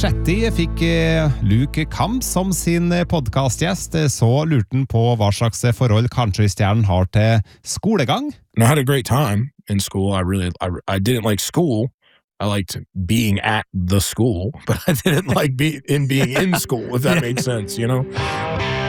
Shetty fikk Luke Combs som sin podcastgjest, så lurte han på hva slags forhold countrystjernen har til skolegang. And I had a great time in school. I didn't like school. I liked being at the school, but I didn't like being in school, if that makes sense, you know?